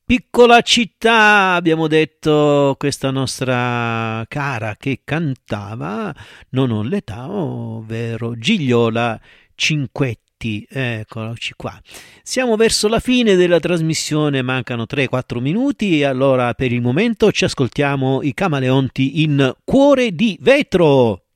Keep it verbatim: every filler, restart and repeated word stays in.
Piccola città, abbiamo detto, questa nostra cara che cantava Non ho l'età, ovvero Gigliola Cinquetti. Eccoci qua. Siamo verso la fine della trasmissione, mancano tre quattro minuti, allora per il momento ci ascoltiamo i Camaleonti in Cuore di vetro.